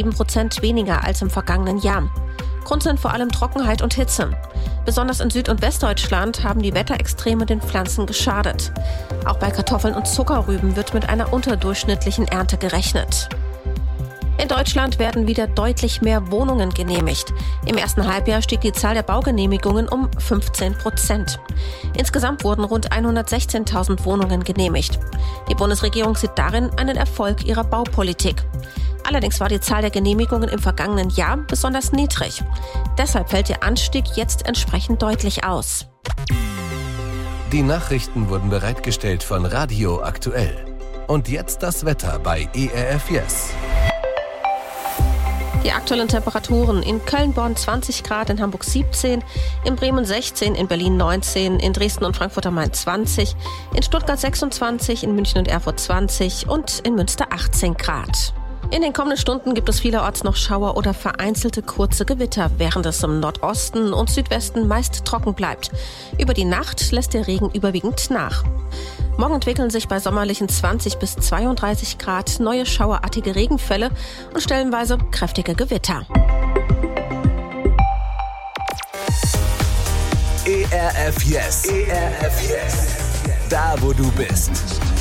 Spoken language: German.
7% weniger als im vergangenen Jahr. Grund sind vor allem Trockenheit und Hitze. Besonders in Süd- und Westdeutschland haben die Wetterextreme den Pflanzen geschadet. Auch bei Kartoffeln und Zuckerrüben wird mit einer unterdurchschnittlichen Ernte gerechnet. In Deutschland werden wieder deutlich mehr Wohnungen genehmigt. Im ersten Halbjahr stieg die Zahl der Baugenehmigungen um 15%. Insgesamt wurden rund 116.000 Wohnungen genehmigt. Die Bundesregierung sieht darin einen Erfolg ihrer Baupolitik. Allerdings war die Zahl der Genehmigungen im vergangenen Jahr besonders niedrig. Deshalb fällt der Anstieg jetzt entsprechend deutlich aus. Die Nachrichten wurden bereitgestellt von Radio Aktuell. Und jetzt das Wetter bei ERF Yes. Die aktuellen Temperaturen: in Köln-Bonn 20 Grad, in Hamburg 17, in Bremen 16, in Berlin 19, in Dresden und Frankfurt am Main 20, in Stuttgart 26, in München und Erfurt 20 und in Münster 18 Grad. In den kommenden Stunden gibt es vielerorts noch Schauer oder vereinzelte kurze Gewitter, während es im Nordosten und Südwesten meist trocken bleibt. Über die Nacht lässt der Regen überwiegend nach. Morgen entwickeln sich bei sommerlichen 20 bis 32 Grad neue schauerartige Regenfälle und stellenweise kräftige Gewitter. ERF Yes. ERF Yes. Da, wo du bist.